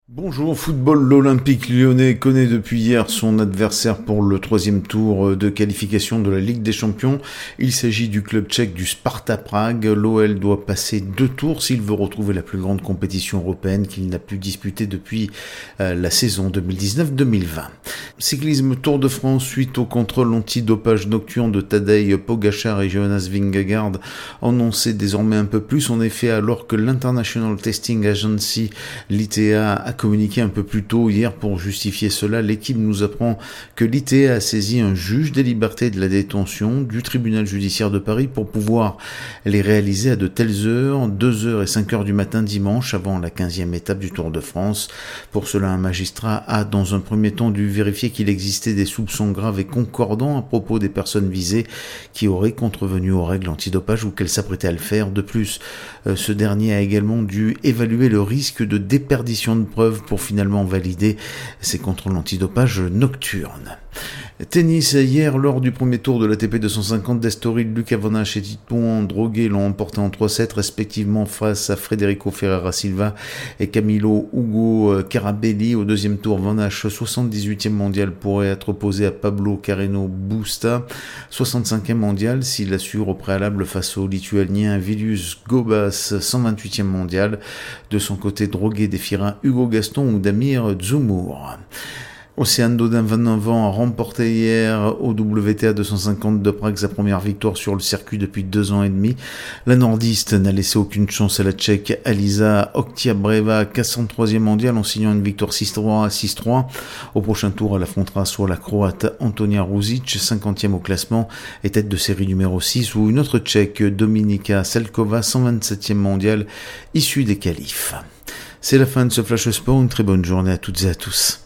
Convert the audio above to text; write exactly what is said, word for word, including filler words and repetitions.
Bonjour, football, l'Olympique lyonnais connaît depuis hier son adversaire pour le troisième tour de qualification de la Ligue des Champions. Il s'agit du club tchèque du Sparta Prague. L'O L doit passer deux tours s'il veut retrouver la plus grande compétition européenne qu'il n'a pu disputer depuis euh, la saison deux mille dix-neuf deux mille vingt. Cyclisme Tour de France suite au contrôle antidopage nocturne de Tadej Pogačar et Jonas Vingegaard. On en sait désormais un peu plus. En effet, alors que l'International Testing Agency, l'I T A, a communiqué un peu plus tôt hier pour justifier cela, l'équipe nous apprend que l'I T A a saisi un juge des libertés de la détention du tribunal judiciaire de Paris pour pouvoir les réaliser à de telles heures, deux heures et cinq heures du matin dimanche avant la quinzième étape du Tour de France. Pour cela, un magistrat a dans un premier temps dû vérifier qu'il existait des soupçons graves et concordants à propos des personnes visées qui auraient contrevenu aux règles antidopage ou qu'elles s'apprêtaient à le faire. De plus, ce dernier a également dû évaluer le risque de déperdition de preuves pour finalement valider ces contrôles antidopage nocturnes. Tennis, hier, lors du premier tour de l'A T P deux cent cinquante d'Estoril, Luca Von Hache et Titouan Droguet l'ont emporté en trois sept, respectivement face à Federico Ferreira Silva et Camilo Hugo Carabelli. Au deuxième tour, Von Hache, soixante-dix-huitième mondial, pourrait être opposé à Pablo Carreno Busta, soixante-cinquième mondial, s'il assure au préalable face au Lituanien Vilius Gobas, cent vingt-huitième mondial. De son côté, Droguet défiera Hugo Gaston ou Damir Dzumhur. Océane Dodin, vingt-neuf ans, a remporté hier au W T A deux cent cinquante de Prague sa première victoire sur le circuit depuis deux ans et demi. La nordiste n'a laissé aucune chance à la Tchèque Alisa Oktiabreva, quarante-troisième mondiale, en signant une victoire six trois à six trois. Au prochain tour, elle affrontera soit la Croate Antonia Ruzic, cinquantième au classement et tête de série numéro six, ou une autre Tchèque, Dominika Selkova, cent vingt-septième mondiale, issue des qualifs. C'est la fin de ce Flash Sport. Une très bonne journée à toutes et à tous.